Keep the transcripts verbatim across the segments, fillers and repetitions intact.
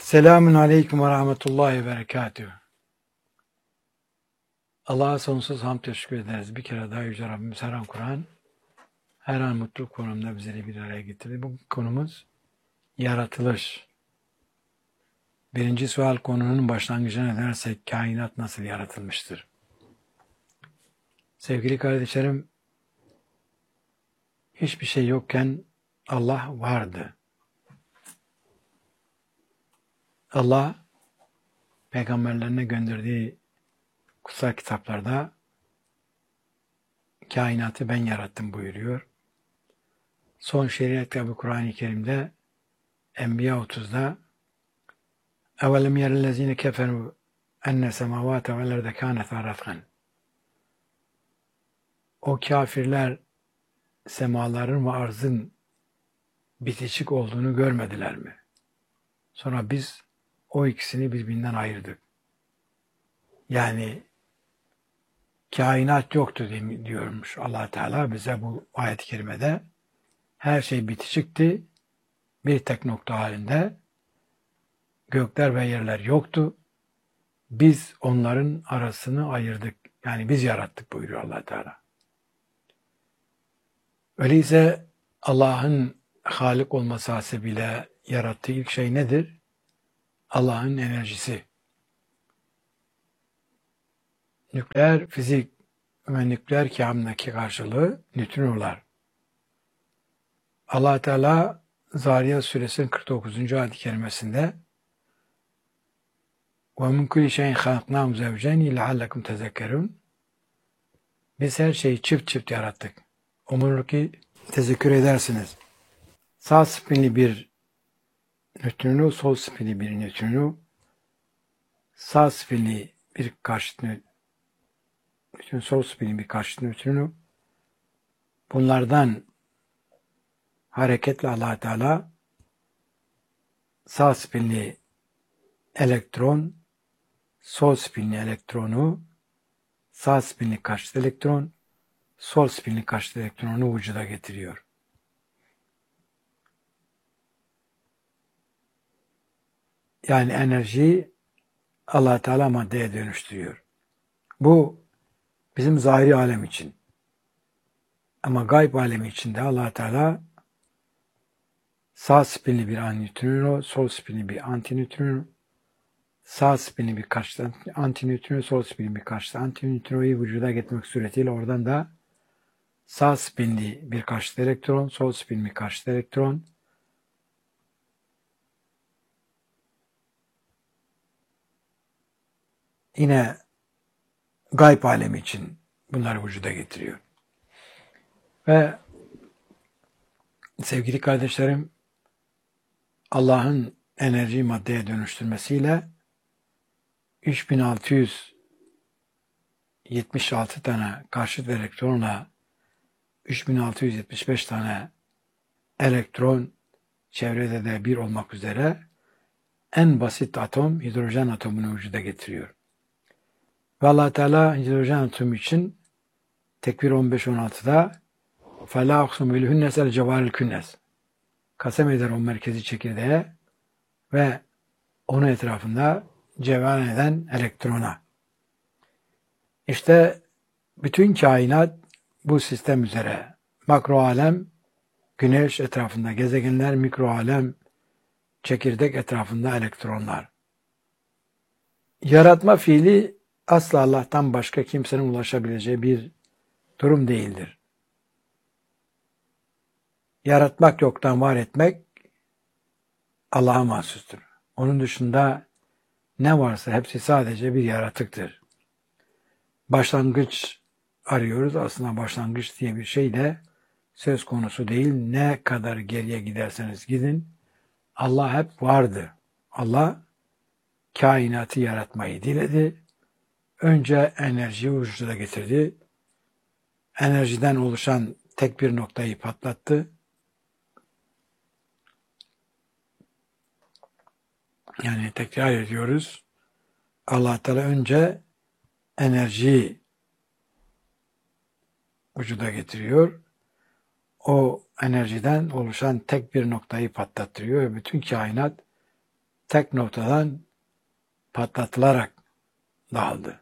Selamun aleyküm ve rahmetullahi ve berekatühü. Allah'a sonsuz hamd teşekkür ederiz. Bir kere daha Yüce Rabbimiz her an Kur'an, her an mutluluk konumunda bizleri bir araya getirdi. Bu konumuz yaratılış. Birinci sual konunun başlangıcına dönersek kainat nasıl yaratılmıştır? Sevgili kardeşlerim, hiçbir şey yokken Allah vardı. Allah peygamberlerine gönderdiği kutsal kitaplarda kainatı ben yarattım buyuruyor. Son şeriat kitabı Kur'an-ı Kerim'de Enbiya otuzda اَوَلَمْ يَرَ الَّذ۪ينَ كَفَرُوا اَنَّ سَمَوَاتَ وَالْاَرْضَ كَانَتَا رَتْقًا. O kafirler semaların ve arzın bitişik olduğunu görmediler mi? Sonra biz o ikisini birbirinden ayırdık. Yani kainat yoktu diyormuş Allah Teala bize bu ayet-i kerimede. Her şey bitişikti. Bir tek nokta halinde. Gökler ve yerler yoktu. Biz onların arasını ayırdık. Yani biz yarattık buyuruyor Allah Teala. Öyleyse Allah'ın Halik olması hasebiyle yarattığı ilk şey nedir? Allah'ın enerjisi. Nükleer fizik ve nükleer kehamdaki karşılığı nötrinolar. Allah Teala Zariyat Suresinin kırk dokuzuncu ayet-i kerimesinde وَمِنْ كُلِّ شَيْءٍ خَلَقْنَاهُ زَوْجَيْنِ لَعَلَّكُمْ تَذَكَّرُونَ. Biz her şeyi çift çift yarattık. Umulur ki tezekkür edersiniz. Sağ spinli bir nötrino, sol spinli bir nötrino, sağ spinli bir karşıt nötrino, sol spinli bir karşıt nötrino. Bunlardan hareketle Allah Teala sağ spinli elektron, sol spinli elektronu, sağ spinli karşıt elektron, sol spinli karşıt elektronu vücuda getiriyor. Yani enerjiyi Allah Teala maddeye dönüştürüyor. Bu bizim zahiri alem için. Ama gayb alemi içinde Allah Teala sağ spinli bir antinötrino, sol spinli bir antinötrino, sağ spinli bir karşıt antinötrino, sol spinli bir karşıt antinötrinoyu vücuda getirmek suretiyle oradan da sağ spinli bir karşıt elektron, sol spinli bir karşıt elektron, yine gayb alemi için bunları vücuda getiriyor. Ve sevgili kardeşlerim, Allah'ın enerjiyi maddeye dönüştürmesiyle üç bin altı yüz yetmiş altı tane karşıt elektronla üç bin altı yüz yetmiş beş tane elektron çevrede de bir olmak üzere en basit atom hidrojen atomunu vücuda getiriyor. Ve Allah Teala hidrojen atomu için Tekvir on beş on altıda فَلَا اَقْسُمُ بِالْهُنَّسَ الْجَوَارِ الْكُنَّسِ kasem eder o merkezi çekirdeğe ve onun etrafında ceveran eden elektrona. İşte bütün kainat bu sistem üzere. Makro alem güneş etrafında gezegenler, mikro alem çekirdek etrafında elektronlar. Yaratma fiili asla Allah'tan başka kimsenin ulaşabileceği bir durum değildir. Yaratmak yoktan var etmek Allah'a mahsustur. Onun dışında ne varsa hepsi sadece bir yaratıktır. Başlangıç arıyoruz. Aslında başlangıç diye bir şey de söz konusu değil. Ne kadar geriye giderseniz gidin, Allah hep vardı. Allah kainatı yaratmayı diledi. Önce enerjiyi vücuda getirdi. Enerjiden oluşan tek bir noktayı patlattı. Yani tekrar ediyoruz. Allah Teala önce enerjiyi vücuda getiriyor. O enerjiden oluşan tek bir noktayı patlattırıyor ve bütün kainat tek noktadan patlatılarak dağıldı.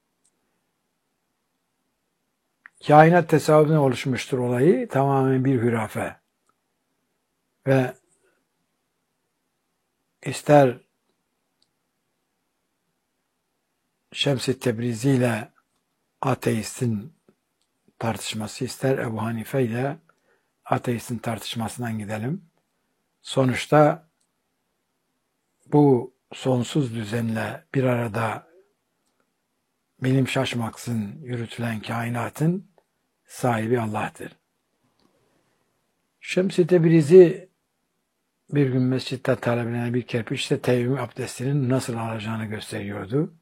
Kainat tesadüfen oluşmuştur olayı, tamamen bir hürafe. Ve ister Şems-i Tebrizi ile ateistin tartışması, ister Ebu Hanife ile ateistin tartışmasından gidelim. Sonuçta bu sonsuz düzenle bir arada bilim şaşmaksın yürütülen kainatın sahibi Allah'tır. Şems-i Tebrizi bir gün mescitte talebine bir kerpiçle teyemmüm abdestinin nasıl alacağını gösteriyordu.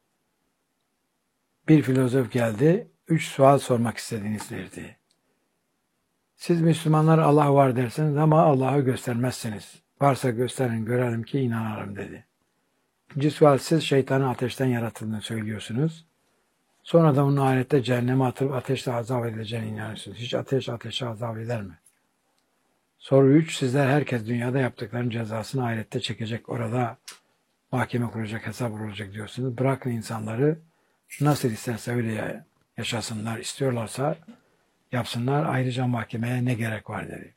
Bir filozof geldi, üç sual sormak istediğini söyledi. Siz Müslümanlar Allah var dersiniz ama Allah'ı göstermezsiniz. Varsa gösterin, görelim ki inanalım dedi. İkinci sual, siz şeytanın ateşten yaratıldığını söylüyorsunuz. Sonra da onun ahirette cehenneme atılıp ateşle azap edileceğine inanıyorsunuz. Hiç ateş ateşe azap eder mi? Soru üç, sizler herkes dünyada yaptıklarının cezasını ahirette çekecek. Orada mahkeme kuracak, hesap olacak diyorsunuz. Bırakın insanları nasıl isterse öyle yaşasınlar. İstiyorlarsa yapsınlar. Ayrıca mahkemeye ne gerek var dedi.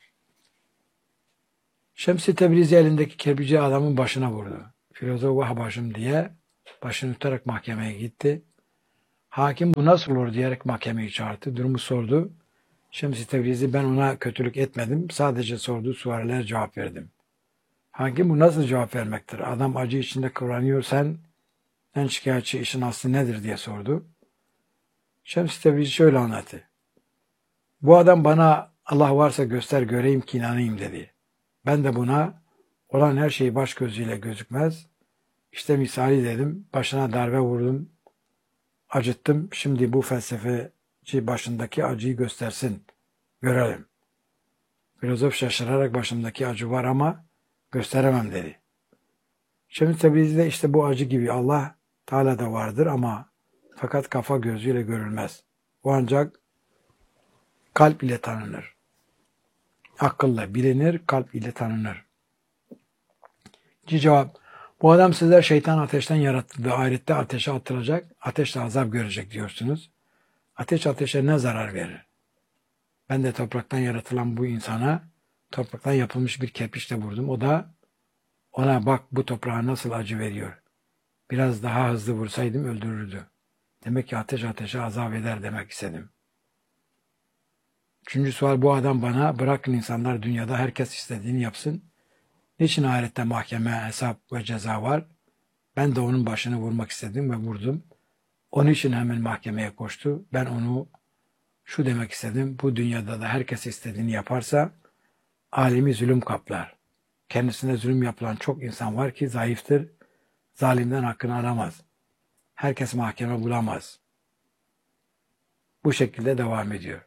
Şems-i Tebrizi elindeki kerpici adamın başına vurdu. Filozof vah başım diye başını tutarak mahkemeye gitti. Hakim bu nasıl olur diyerek mahkemeyi çağırdı. Durumu sordu. Şems-i Tebrizi ben ona kötülük etmedim. Sadece sorduğu suallere cevap verdim. Hakim bu nasıl cevap vermektir? Adam acı içinde kıvranıyor. Sen en şikayetçi işin aslı nedir diye sordu. Şems-i Tebrizi şöyle anlattı. Bu adam bana Allah varsa göster göreyim ki inanayım dedi. Ben de buna olan her şey baş gözüyle gözükmez. İşte misali dedim. Başına darbe vurdum. Acıttım. Şimdi bu felsefeci başındaki acıyı göstersin. Görelim. Filozof şaşırarak başımdaki acı var ama gösteremem dedi. Şems-i Tebrizi'de işte bu acı gibi Allah Teala da vardır ama fakat kafa gözüyle görülmez. O ancak kalp ile tanınır. Akılla bilinir, kalp ile tanınır. İkinci cevap. Bu adam sizler şeytan ateşten yaratıldı. Ahirette ateşe atılacak, ateşle azap görecek diyorsunuz. Ateş ateşe ne zarar verir? Ben de topraktan yaratılan bu insana topraktan yapılmış bir kerpiçle vurdum. O da ona bak bu toprağa nasıl acı veriyor. Biraz daha hızlı vursaydım öldürürdü. Demek ki ateş ateşe azap eder demek istedim. Üçüncü sual, bu adam bana bırakın insanlar dünyada herkes istediğini yapsın. Niçin ahirette mahkeme, hesap ve ceza var? Ben de onun başını vurmak istedim ve vurdum. Onun için hemen mahkemeye koştu. Ben onu şu demek istedim. Bu dünyada da herkes istediğini yaparsa alemi zulüm kaplar. Kendisine zulüm yapılan çok insan var ki zayıftır. Zalimden hakkını alamaz. Herkes mahkeme bulamaz. Bu şekilde devam ediyor.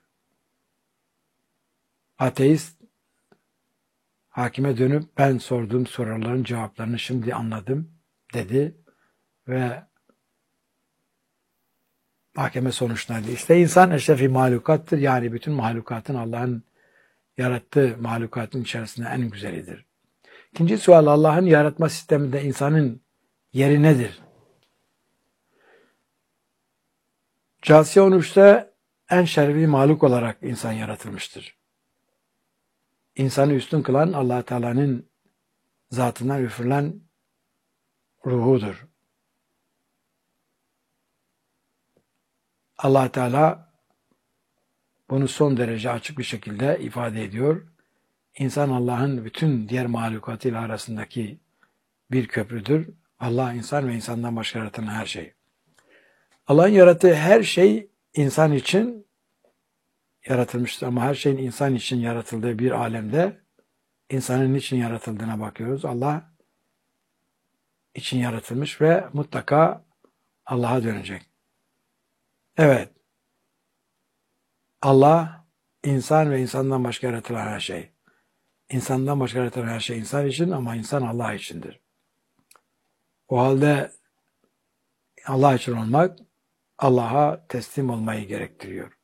Ateist hakime dönüp ben sorduğum soruların cevaplarını şimdi anladım dedi ve mahkeme sonuçlandı. İşte insan eşrefi mahlukattır. Yani bütün mahlukatın Allah'ın yarattığı mahlukatın içerisinde en güzelidir. İkinci sual, Allah'ın yaratma sisteminde insanın yeri nedir? Câsiye on üçte en şerefli mahluk olarak insan yaratılmıştır. İnsanı üstün kılan Allah Teala'nın zatından üfürülen ruhudur. Allah Teala bunu son derece açık bir şekilde ifade ediyor. İnsan Allah'ın bütün diğer mahlukatıyla arasındaki bir köprüdür. Allah insan ve insandan başka yaratan her şey. Allah'ın yarattığı her şey insan için yaratılmıştır ama her şeyin insan için yaratıldığı bir alemde insanın niçin yaratıldığına bakıyoruz. Allah için yaratılmış ve mutlaka Allah'a dönecek. Evet. Allah, insan ve insandan başka yaratılan her şey. İnsandan başka yaratılan her şey insan için ama insan Allah içindir. O halde Allah için olmak, Allah'a teslim olmayı gerektiriyor.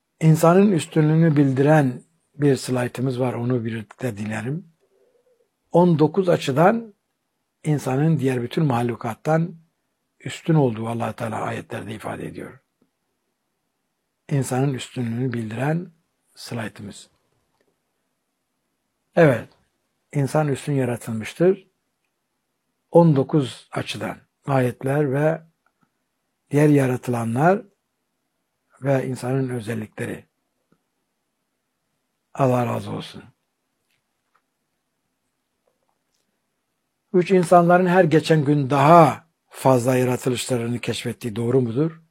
İnsanın üstünlüğünü bildiren bir slaytımız var. Onu birlikte dinlerim. on dokuz açıdan insanın diğer bütün mahlukattan üstün olduğu Allah Teala ayetlerde ifade ediyor. İnsanın üstünlüğünü bildiren slaytımız. Evet, insan üstün yaratılmıştır. on dokuz açıdan ayetler ve diğer yaratılanlar ve insanın özellikleri. Allah razı olsun. Üç, insanların her geçen gün daha fazla yaratılışlarını keşfettiği doğru mudur?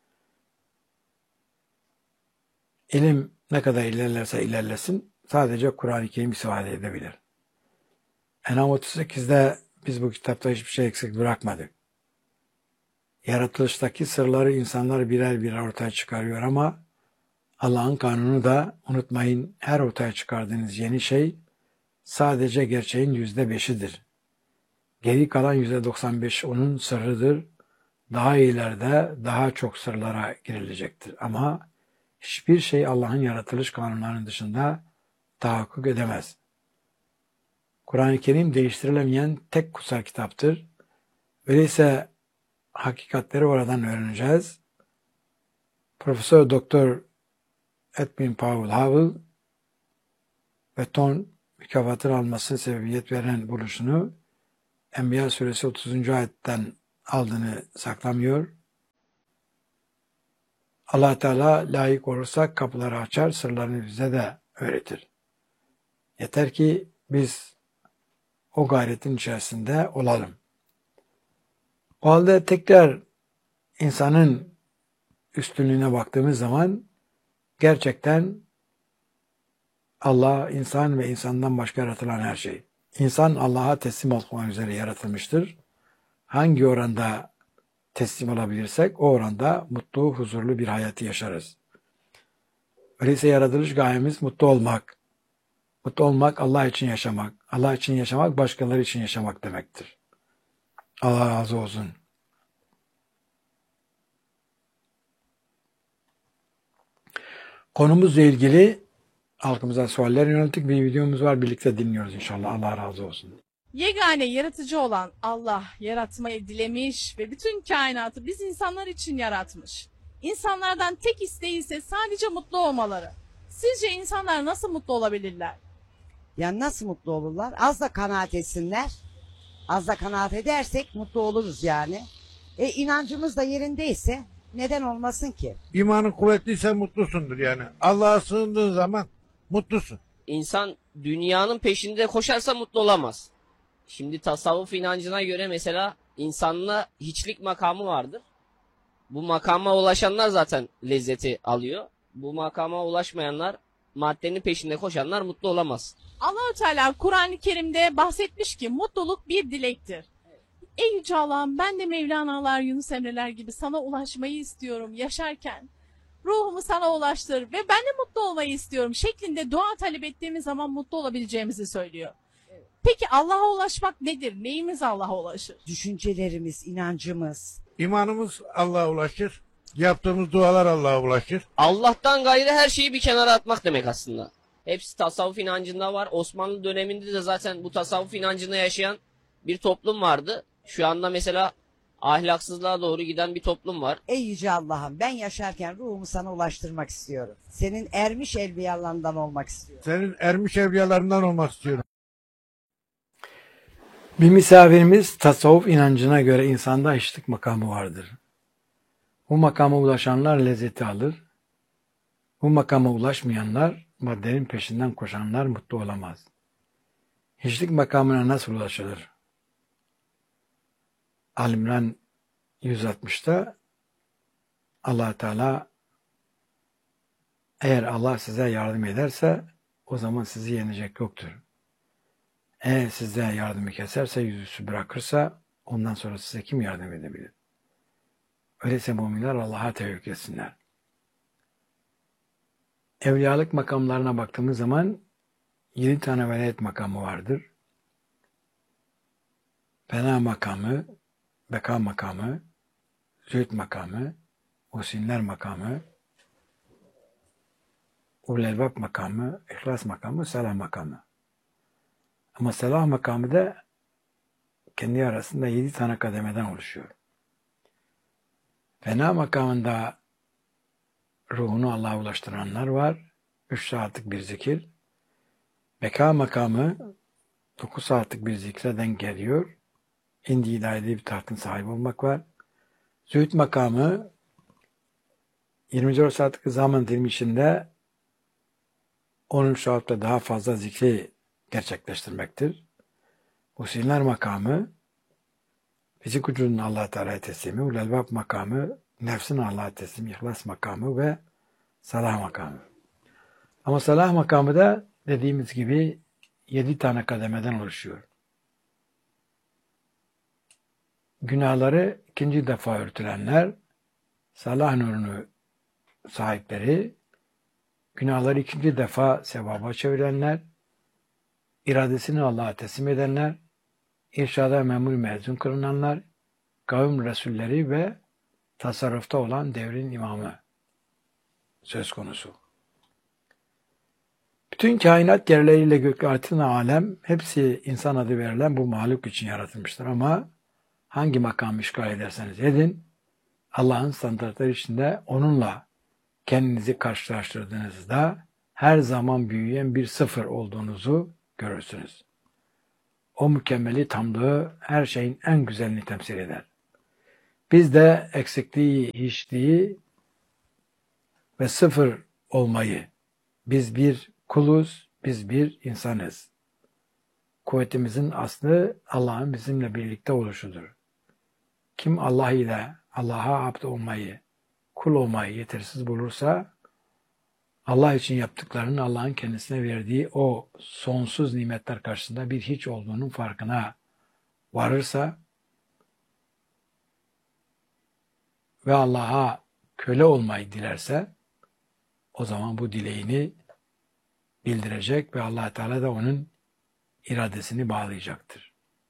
İlim ne kadar ilerlerse ilerlesin, sadece Kur'an-ı Kerim istifade edebilir. En'am otuz sekizde biz bu kitapta hiçbir şey eksik bırakmadık. Yaratılıştaki sırları insanlar birer birer ortaya çıkarıyor ama Allah'ın kanunu da unutmayın, her ortaya çıkardığınız yeni şey sadece gerçeğin yüzde beşidir. Geri kalan yüzde doksan beş onun sırrıdır. Daha ileride daha çok sırlara girilecektir. Ama hiçbir şey Allah'ın yaratılış kanunlarının dışında tahakkuk edemez. Kur'an-ı Kerim değiştirilemeyen tek kutsal kitaptır. Öyleyse hakikatleri oradan öğreneceğiz. Profesör Doktor Edwin Powell Howell ve Ton mükafatını alması sebebiyet veren buluşunu Enbiya suresi otuzuncu ayetten aldığını saklamıyor. Allah Teala layık olursak kapıları açar, sırlarını bize de öğretir. Yeter ki biz o gayretin içerisinde olalım. O halde tekrar insanın üstünlüğüne baktığımız zaman gerçekten Allah, insan ve insandan başka yaratılan her şey. İnsan Allah'a teslim olmak üzere yaratılmıştır. Hangi oranda teslim olabilirsek o oranda mutlu, huzurlu bir hayatı yaşarız. Öyleyse yaratılış gayemiz mutlu olmak. Mutlu olmak Allah için yaşamak. Allah için yaşamak başkaları için yaşamak demektir. Allah razı olsun. Konumuzla ilgili halkımıza sualler yönelttik. Bir videomuz var. Birlikte dinliyoruz inşallah. Allah razı olsun. Yegane yaratıcı olan Allah yaratmayı dilemiş ve bütün kainatı biz insanlar için yaratmış. İnsanlardan tek isteği ise sadece mutlu olmaları. Sizce insanlar nasıl mutlu olabilirler? Yani nasıl mutlu olurlar? Az da kanaat etsinler. Az da kanaat edersek mutlu oluruz yani. E inancımız da yerindeyse neden olmasın ki? İmanın kuvvetliyse mutlusundur yani. Allah'a sığındığın zaman mutlusun. İnsan dünyanın peşinde koşarsa mutlu olamaz. Şimdi tasavvuf inancına göre mesela insanla hiçlik makamı vardır. Bu makama ulaşanlar zaten lezzeti alıyor. Bu makama ulaşmayanlar, maddenin peşinde koşanlar mutlu olamaz. Allah-u Teala Kur'an-ı Kerim'de bahsetmiş ki mutluluk bir dilektir. Ey Yüce Allah'ım, ben de Mevlana'lar, Yunus Emre'ler gibi sana ulaşmayı istiyorum yaşarken. Ruhumu sana ulaştır ve ben de mutlu olmayı istiyorum şeklinde dua talep ettiğimiz zaman mutlu olabileceğimizi söylüyor. Peki Allah'a ulaşmak nedir? Neyimiz Allah'a ulaşır? Düşüncelerimiz, inancımız. İmanımız Allah'a ulaşır. Yaptığımız dualar Allah'a ulaşır. Allah'tan gayrı her şeyi bir kenara atmak demek aslında. Hepsi tasavvuf inancında var. Osmanlı döneminde de zaten bu tasavvuf inancında yaşayan bir toplum vardı. Şu anda mesela ahlaksızlığa doğru giden bir toplum var. Ey Yüce Allah'ım, ben yaşarken ruhumu sana ulaştırmak istiyorum. Senin ermiş evliyalarından olmak istiyorum. Senin ermiş evliyalarından olmak istiyorum. Bir misafirimiz tasavvuf inancına göre insanda hiçlik makamı vardır. Bu makama ulaşanlar lezzeti alır. Bu makama ulaşmayanlar, maddenin peşinden koşanlar mutlu olamaz. Hiçlik makamına nasıl ulaşılır? Al-İmran yüz altmışta Allah Teala eğer Allah size yardım ederse o zaman sizi yenecek yoktur. Eğer size yardımı keserse, yüzüstü bırakırsa ondan sonra size kim yardım edebilir? Öyleyse müminler Allah'a tevekkül etsinler. Evliyalık makamlarına baktığımız zaman yedi tane velayet makamı vardır. Fena makamı, beka makamı, zühd makamı, muhsinler makamı, ulul elbab makamı, ihlas makamı, salah makamı. Ama selah makamı da kendi arasında yedi tane kademeden oluşuyor. Fena makamında ruhunu Allah'a ulaştıranlar var. Üç saatlik bir zikir. Beka makamı dokuz saatlik bir zikre denk geliyor. İndi ilahide bir tahtın sahibi olmak var. Zühd makamı yirmi dört saatlik zaman dilimi içinde on üç saatte daha fazla zikri gerçekleştirmektir. Husinler makamı fizik vücudun Allah Teala'ya teslimi, ulelbab makamı nefsin Allah'a teslimi, ihlas makamı ve salah makamı. Ama salah makamı da dediğimiz gibi yedi tane kademeden oluşuyor. Günahları ikinci defa örtülenler, salah nurunu sahipleri, günahları ikinci defa sevaba çevirenler, iradesini Allah'a teslim edenler, irşada memur mezun kılınanlar, kavim resulleri ve tasarrufta olan devrin imamı söz konusu. Bütün kainat yerleriyle gökle artın alem hepsi insan adı verilen bu mahluk için yaratılmıştır ama hangi makam işgal ederseniz edin Allah'ın standartları içinde onunla kendinizi karşılaştırdığınızda her zaman büyüyen bir sıfır olduğunuzu görürsünüz. O mükemmeli tamlığı her şeyin en güzelini temsil eder. Biz de eksikliği, hiçliği ve sıfır olmayı, biz bir kuluz, biz bir insanız. Kuvvetimizin aslı Allah'ın bizimle birlikte oluşudur. Kim Allah ile Allah'a abd olmayı, kul olmayı yetersiz bulursa, Allah için yaptıklarının Allah'ın kendisine verdiği o sonsuz nimetler karşısında bir hiç olduğunun farkına varırsa ve Allah'a köle olmayı dilerse, o zaman bu dileğini bildirecek ve Allah Teala da onun iradesini bağlayacaktır.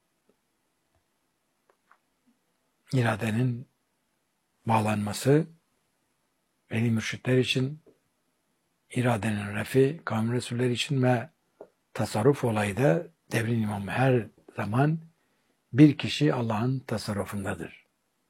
İradenin bağlanması veli mürşitler için, iradenin refi, kavim resulleri için ve tasarruf olayı da devrin imamı her zaman bir kişi Allah'ın tasarrufundadır.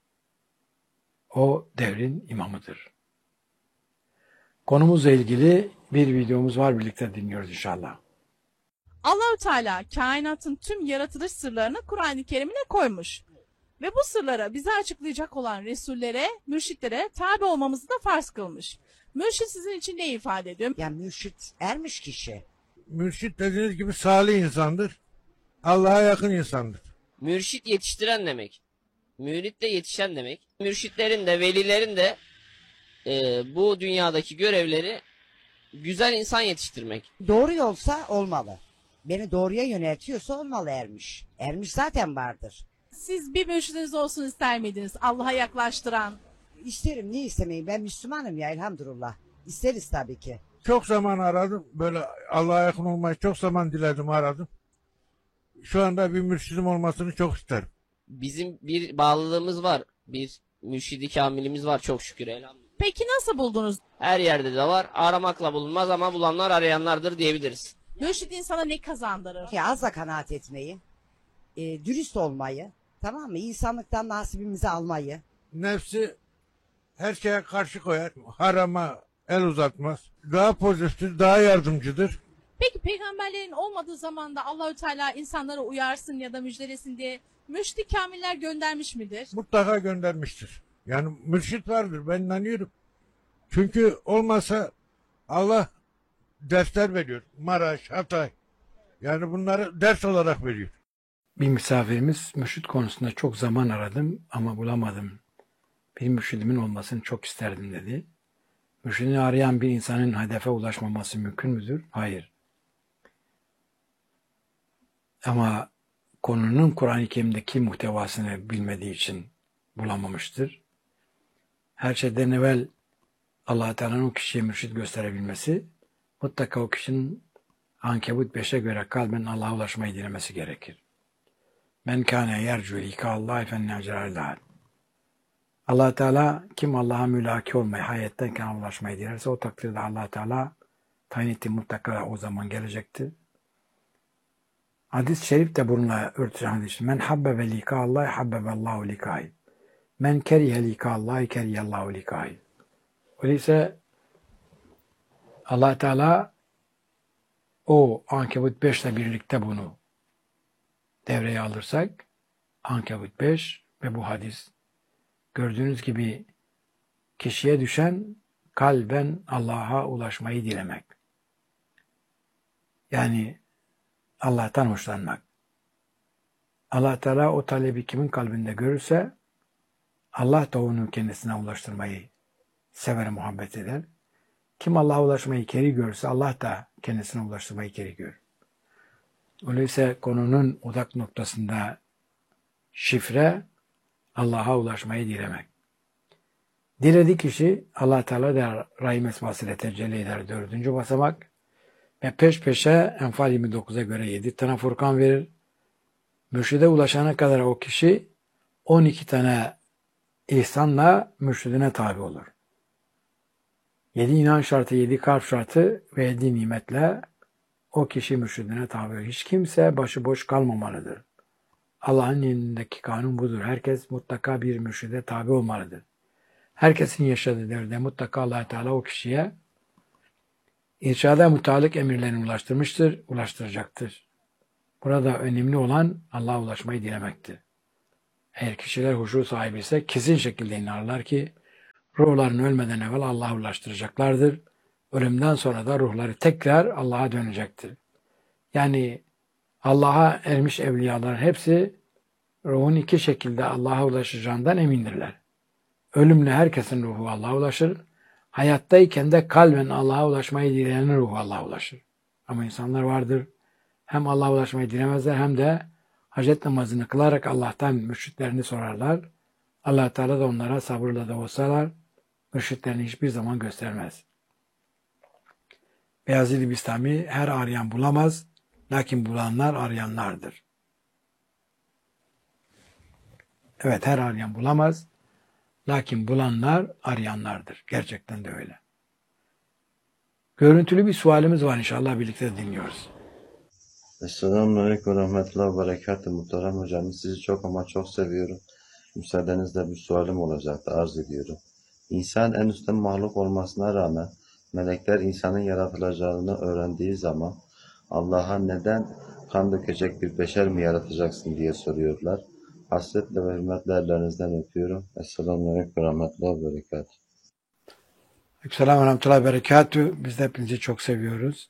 O devrin imamıdır. Konumuzla ilgili bir videomuz var, birlikte dinliyoruz inşallah. Allahü Teala kainatın tüm yaratılış sırlarını Kur'an-ı Kerim'ine koymuş. Ve bu sırları bize açıklayacak olan Resullere, mürşitlere tabi olmamızı da farz kılmış. Mürşit sizin için ne ifade ediyor? Yani mürşit ermiş kişi. Mürşit dediğiniz gibi salih insandır. Allah'a yakın insandır. Mürşit yetiştiren demek. Mürit de yetişen demek. Mürşitlerin de velilerin de e, bu dünyadaki görevleri güzel insan yetiştirmek. Doğru yolsa olmalı. Beni doğruya yöneltiyorsa olmalı ermiş. Ermiş zaten vardır. Siz bir mürşidiniz olsun ister miydiniz? Allah'a yaklaştıran. İsterim, niye istemeyeyim? Ben Müslümanım ya, elhamdülillah. İsteriz tabii ki. Çok zaman aradım. Böyle Allah'a yakın olmayı çok zaman diledim, aradım. Şu anda bir mürşidim olmasını çok isterim. Bizim bir bağlılığımız var. Bir mürşidi kamilimiz var çok şükür elhamdülillah. Peki nasıl buldunuz? Her yerde de var. Aramakla bulunmaz ama bulanlar arayanlardır diyebiliriz. Mürşid insana ne kazandırır? Ki azla kanaat etmeyi, e, dürüst olmayı, tamam mı? İnsanlıktan nasibimizi almayı. Nefsi her şeye karşı koyar. Harama el uzatmaz. Daha pozitif, daha yardımcıdır. Peki peygamberlerin olmadığı zamanda Allahü Teala insanlara uyarsın ya da müjdelesin diye mürşid kamiller göndermiş midir? Mutlaka göndermiştir. Yani mürşit vardır, ben inanıyorum. Çünkü olmasa Allah dersler veriyor. Maraş, Hatay. Yani bunları ders olarak veriyor. Bir misafirimiz mürşit konusunda çok zaman aradım ama bulamadım. Bir mürşidimin olmasını çok isterdim dedi. Mürşidini arayan bir insanın hedefe ulaşmaması mümkün müdür? Hayır. Ama konunun Kur'an-ı Kerim'deki muhtevasını bilmediği için bulamamıştır. Her şeyden evvel Allah Teala'nın o kişiye mürşid gösterebilmesi, mutlaka o kişinin Ankebut beşe göre kalben Allah'a ulaşmayı dilemesi gerekir. Men kâne yercu likâllâhi fennâcerâllâh. Allah Teala kim Allah'a mülaki olmayı, hayetteyken ulaşmayı dilerse o takdirde Allah Teala tayin ettiği mutlaka o zaman gelecektir. Hadis-i şerif de bununla örtüşen hadis. Men habbebe lika Allah habbeballahu likayı. Men kerihe lika Allah keriyallahu likayı. Öyleyse Allah Teala o Ankebut beş ile birlikte bunu devreye alırsak Ankebut beş ve bu hadis gördüğünüz gibi kişiye düşen kalben Allah'a ulaşmayı dilemek. Yani Allah'tan hoşlanmak. Allah Teala o talebi kimin kalbinde görürse Allah da onu kendisine ulaştırmayı sever, muhabbet eder. Kim Allah'a ulaşmayı keri görürse Allah da kendisine ulaştırmayı keri görür. Öyleyse konunun odak noktasında şifre Allah'a ulaşmayı dilemek. Dilediği kişi Allah Teala da Rahim esmasıyla tecelli eder dördüncü basamak ve peş peşe Enfal yirmi dokuza göre yedi tane Furkan verir. Mürşide ulaşana kadar o kişi on iki tane ihsanla mürşidine tabi olur. Yedi inan şartı, yedi kalp şartı ve yedi nimetle o kişi mürşidine tabi olur. Hiç kimse başıboş kalmamalıdır. Allah'ın elindeki kanun budur. Herkes mutlaka bir mürşide tabi olmalıdır. Herkesin yaşadığı devirde mutlaka Allah Teala o kişiye irşada mutallık emirlerini ulaştırmıştır, ulaştıracaktır. Burada önemli olan Allah'a ulaşmayı dilemektir. Eğer kişiler huşu sahibi ise kesin şekilde inanırlar ki ruhlarını ölmeden evvel Allah'a ulaştıracaklardır. Ölümden sonra da ruhları tekrar Allah'a dönecektir. Yani Allah'a ermiş evliyaların hepsi ruhun iki şekilde Allah'a ulaşacağından emindirler. Ölümle herkesin ruhu Allah'a ulaşır. Hayattayken de kalben Allah'a ulaşmayı dileyenin ruhu Allah'a ulaşır. Ama insanlar vardır. Hem Allah'a ulaşmayı dilemezler hem de hacet namazını kılarak Allah'tan mürşitlerini sorarlar. Allah Teala da onlara sabırla da olsalar mürşitlerini hiçbir zaman göstermez. Beyazıt Bistami her arayan bulamaz, lakin bulanlar arayanlardır. Evet, her arayan bulamaz, lakin bulanlar arayanlardır. Gerçekten de öyle. Görüntülü bir sualimiz var, inşallah birlikte dinliyoruz. Selamünaleyküm ve rahmetullahi ve berekatuhu. Muhterem hocam, sizi çok ama çok seviyorum. Müsaadenizle bir sualim olacaktı, arz ediyorum. İnsan en üstün mahluk olmasına rağmen melekler insanın yaratılacağını öğrendiği zaman Allah'a neden kan dökecek bir beşer mi yaratacaksın diye soruyorlar. Hasretle ve hürmetle ellerinizden öpüyorum. Esselamunaleyküm ve rahmetullahi ve berekatuhu. Selam ve rahmetullahi ve berekatuhu. Biz de hepinizi çok seviyoruz.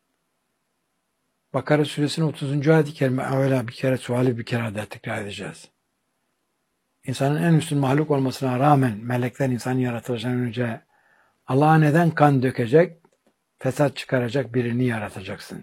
Bakara suresinin otuzuncu ayet-i kerime evvela bir kere suali bir kere daha tekrar edeceğiz. İnsanın en üstün mahluk olmasına rağmen melekler insanın yaratılışından önce Allah'a neden kan dökecek, fesat çıkaracak birini yaratacaksın?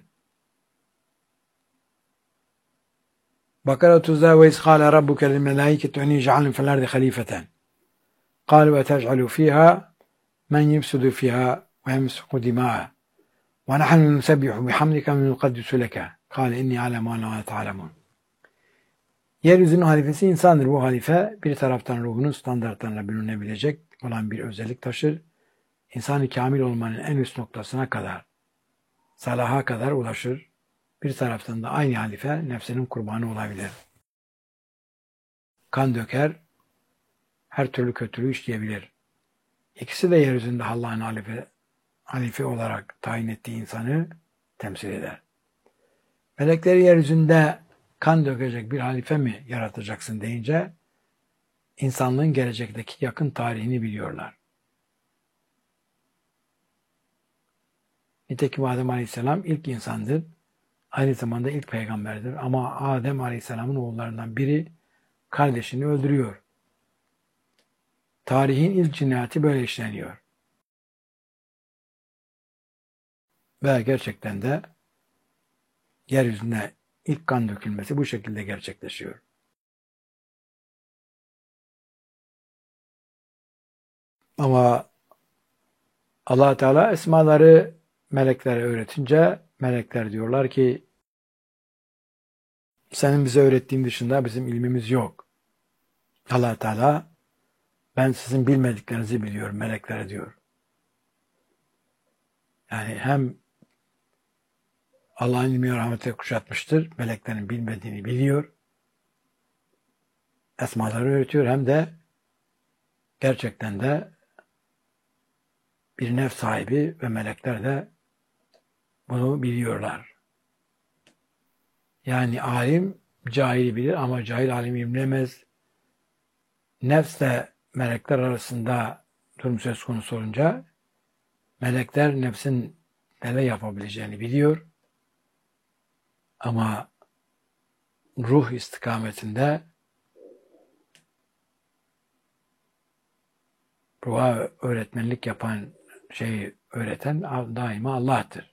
Bakara otuzda ve izkâle rabbuke lil melâiketi ennî cealun fil ardi halîfeten. Kâlu ve tec'alû fîhâ men yufsidu fîhâ ve yemsuku dimâ'a. Ve nahnu nusebbihu bihamdike ve nukaddisu leke. Kâle inni alâ mâ lâ ta'lemûn. Yeryüzünün halifesi insandır. Bu halife bir taraftan ruhunun standartlarına bürünebilecek olan bir özellik taşır. İnsan-ı kamil olmanın en üst noktasına kadar, salaha kadar ulaşır. Bir taraftan da aynı halife nefsinin kurbanı olabilir. Kan döker, her türlü kötülüğü işleyebilir. İkisi de yeryüzünde Allah'ın halife, halife olarak tayin ettiği insanı temsil eder. Melekleri yeryüzünde kan dökecek bir halife mi yaratacaksın deyince insanlığın gelecekteki yakın tarihini biliyorlar. Nitekim Adem Aleyhisselam ilk insandır. Aynı zamanda ilk peygamberdir. Ama Adem Aleyhisselam'ın oğullarından biri kardeşini öldürüyor. Tarihin ilk cinayeti böyle işleniyor. Ve gerçekten de yeryüzüne ilk kan dökülmesi bu şekilde gerçekleşiyor. Ama Allah Teala esmaları meleklere öğretince melekler diyorlar ki senin bize öğrettiğin dışında bizim ilmimiz yok. Allah Teala ben sizin bilmediklerinizi biliyorum meleklere diyor. Yani hem Allah'ın ilmi ve rahmeti kuşatmıştır. Meleklerin bilmediğini biliyor. Esmaları öğretiyor. Hem de gerçekten de bir nefs sahibi ve melekler de bunu biliyorlar. Yani alim cahili bilir ama cahil alimi bilemez. Nefsle melekler arasında durum söz konusu olunca melekler nefsin neler yapabileceğini biliyor. Ama ruh istikametinde ruha öğretmenlik yapan, şeyi öğreten daima Allah'tır.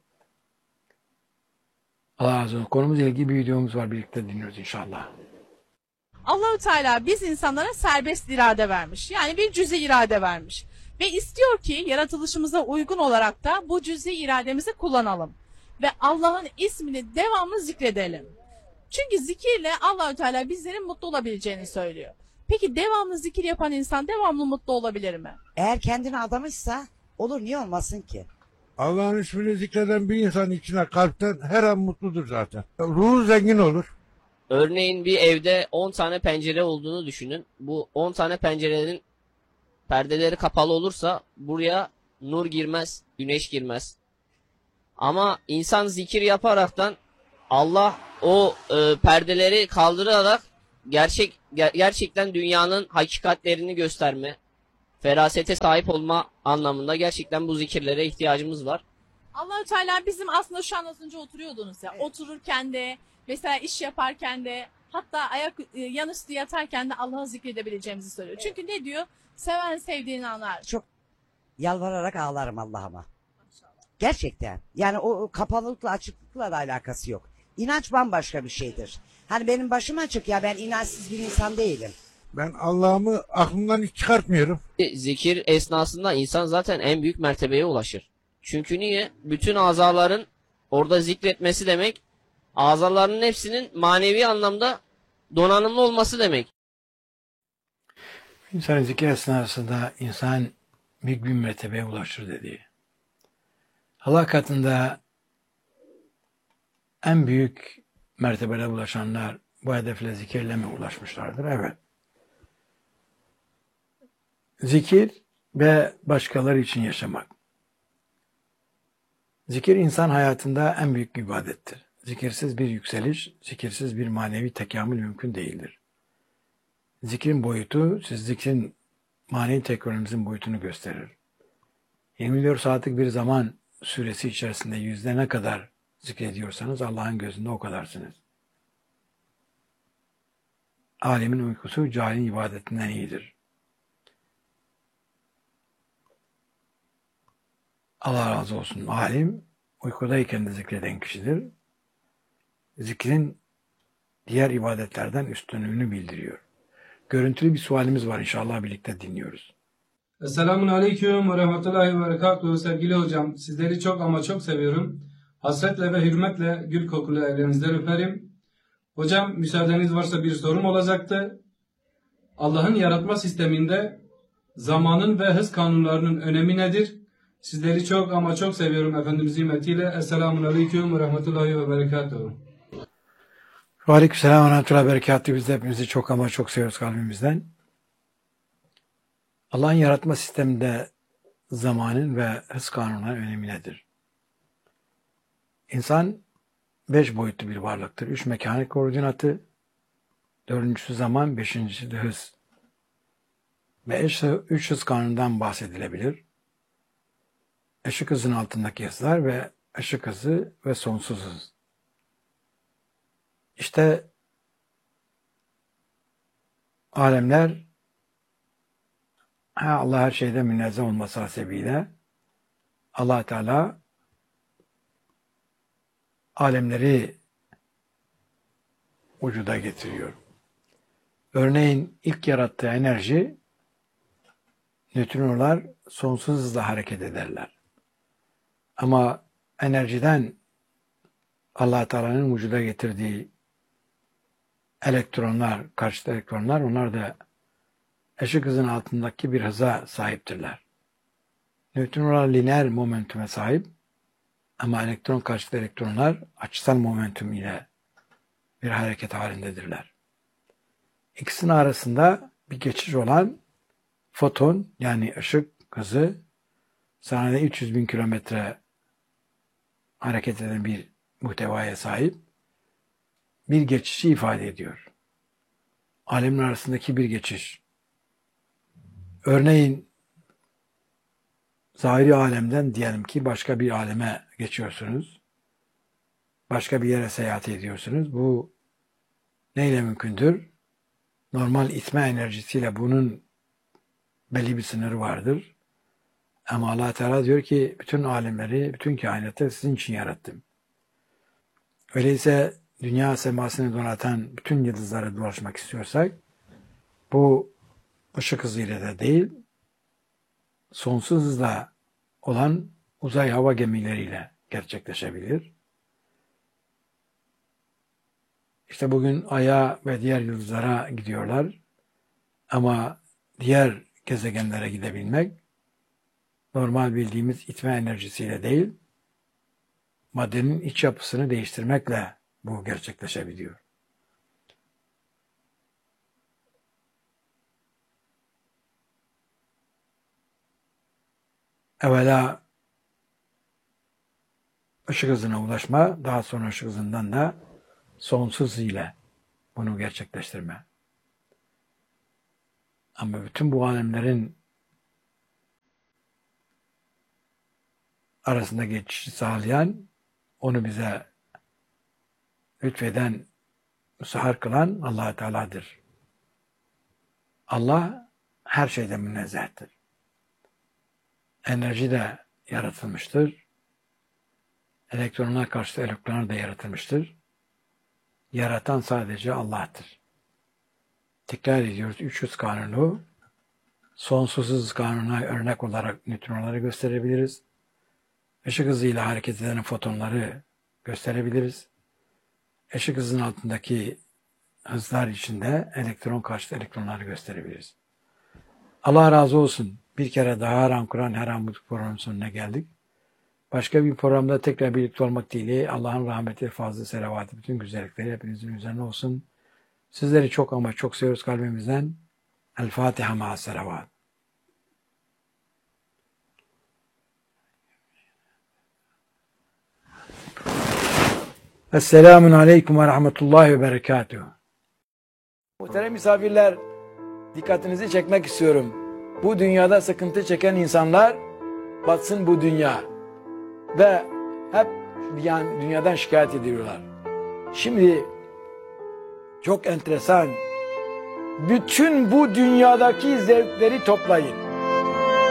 Allah razı olsun. Konumuzla ilgili bir videomuz var. Birlikte dinliyoruz inşallah. Allahü Teala biz insanlara serbest irade vermiş. Yani bir cüzi irade vermiş. Ve istiyor ki yaratılışımıza uygun olarak da bu cüzi irademizi kullanalım. Ve Allah'ın ismini devamlı zikredelim. Çünkü zikirle Allahü Teala bizlerin mutlu olabileceğini söylüyor. Peki devamlı zikir yapan insan devamlı mutlu olabilir mi? Eğer kendini adamışsa olur, niye olmasın ki? Allah'ın ismini zikreden bir insan içine kalpten her an mutludur zaten. Ruhu zengin olur. Örneğin bir evde on tane pencere olduğunu düşünün. Bu on tane pencerelerin perdeleri kapalı olursa buraya nur girmez, güneş girmez. Ama insan zikir yaparaktan Allah o e, perdeleri kaldırarak gerçek ger- gerçekten dünyanın hakikatlerini gösterme, ferasete sahip olma anlamında gerçekten bu zikirlere ihtiyacımız var. Allahü Teala bizim aslında şu an az önce oturuyordunuz ya. Evet. Otururken de, mesela iş yaparken de, hatta ayak e, yanüstü yatarken de Allah'ı zikredebileceğimizi söylüyor. Çünkü ne diyor? Seven sevdiğini anlar. Çok yalvararak ağlarım Allah'ıma. Gerçekten. Yani o kapalılıkla açıklıkla da alakası yok. İnanç bambaşka bir şeydir. Hani benim başım açık ya, ben inançsız bir insan değilim. Ben Allah'ımı aklımdan hiç çıkartmıyorum. Zikir esnasında insan zaten en büyük mertebeye ulaşır. Çünkü niye? Bütün azaların orada zikretmesi demek, azaların hepsinin manevi anlamda donanımlı olması demek. İnsanın zikir esnasında insan büyük bir mertebeye ulaşır dediği. Allah katında en büyük mertebelere ulaşanlar bu hedefle zikirle mi ulaşmışlardır? Evet. Zikir ve başkaları için yaşamak. Zikir insan hayatında en büyük bir ibadettir. Zikirsiz bir yükseliş, zikirsiz bir manevi tekamül mümkün değildir. Zikrin boyutu, siz zikrin manevi tekamülümüzün boyutunu gösterir. yirmi dört saatlik bir zaman süresi içerisinde yüzde ne kadar zikrediyorsanız Allah'ın gözünde o kadarsınız. Alimin uykusu cahilin ibadetinden iyidir. Allah razı olsun. Alim uykudayken de zikreden kişidir. Zikrin diğer ibadetlerden üstünlüğünü bildiriyor. Görüntülü bir sualimiz var, inşallah birlikte dinliyoruz. Esselamun Aleyküm ve Rahmetullahi ve Berekatuhu. Sevgili hocam, sizleri çok ama çok seviyorum. Hasretle ve hürmetle gül kokulu ellerinizden öperim. Hocam, müsaadeniz varsa bir sorum olacaktı. Allah'ın yaratma sisteminde zamanın ve hız kanunlarının önemi nedir? Sizleri çok ama çok seviyorum Efendimiz hürmetiyle. Esselamun Aleyküm ve Rahmetullahi ve Berekatuhu. Aleykümselam ve rahmetullahi ve berekatuhu. Biz de hepinizi çok ama çok seviyoruz kalbimizden. Allah'ın yaratma sisteminde zamanın ve hız kanunlarının önemi nedir? İnsan beş boyutlu bir varlıktır. Üç mekanik koordinatı, dördüncüsü zaman, beşincisi de hız. Ve üç hız kanunundan bahsedilebilir. Işık hızının altındaki hızlar ve ışık hızı ve sonsuz hız. İşte alemler Allah her şeyde münezzeh olması hasebiyle Allah Teala alemleri vücuda getiriyor. Örneğin ilk yarattığı enerji, nötrinolar sonsuz hızla hareket ederler. Ama enerjiden Allah Teala'nın vücuda getirdiği elektronlar, karşıt elektronlar, onlar da ışık hızının altındaki bir hıza sahiptirler. Nötrinolar lineer momentume sahip, Ama elektron karşıtı elektronlar açısal momentum ile bir hareket halindedirler. İkisinin arasında bir geçiş olan foton yani ışık hızı saniyede üç yüz bin kilometre hareket eden bir muhtevaya sahip bir geçişi ifade ediyor. Alemler arasındaki bir geçiş. Örneğin zahiri alemden diyelim ki başka bir aleme geçiyorsunuz. Başka bir yere seyahat ediyorsunuz. Bu neyle mümkündür? Normal itme enerjisiyle bunun belli bir sınırı vardır. Ama Allah Teala diyor ki bütün alemleri, bütün kainatı sizin için yarattım. Öyleyse dünya semasını donatan bütün yıldızlara dolaşmak istiyorsak bu ışık hızıyla da değil, sonsuz hızla olan uzay hava gemileriyle gerçekleşebilir. İşte bugün Ay'a ve diğer yıldızlara gidiyorlar. Ama diğer gezegenlere gidebilmek normal bildiğimiz itme enerjisiyle değil, maddenin iç yapısını değiştirmekle bu gerçekleşebiliyor. Evvela ışık hızına ulaşma, daha sonra ışık hızından da sonsuz ile bunu gerçekleştirme. Ama bütün bu alemlerin arasında geçişi sağlayan, onu bize lütfeden, müsahhar kılan Allah Teala'dır. Allah her şeyden münezzehtir. Enerji de yaratılmıştır. Elektronlar karşıtı elektronlar da yaratılmıştır. Yaratan sadece Allah'tır. Tekrar ediyoruz. üç yüz kanunu sonsuz hız kanununa örnek olarak nötronları gösterebiliriz. Işık hızıyla hareket eden fotonları gösterebiliriz. Işık hızının altındaki hızlar içinde elektron karşıtı elektronları gösterebiliriz. Allah razı olsun. Bir kere daha Haram Kur'an Haram Bulduk programının sonuna geldik. Başka bir programda tekrar birlikte olmak dileğiyle Allah'ın rahmeti, fazla selavatı, bütün güzellikleri hepinizin üzerine olsun. Sizleri çok ama çok seviyoruz kalbimizden. El Fatiha ma'a selavat. Esselamun aleyküm ve rahmetullahi ve berekatuhu. Muhterem misafirler, dikkatinizi çekmek istiyorum. Bu dünyada sıkıntı çeken insanlar batsın bu dünya. Ve hep yani dünyadan şikayet ediyorlar. Şimdi çok enteresan. Bütün bu dünyadaki zevkleri toplayın.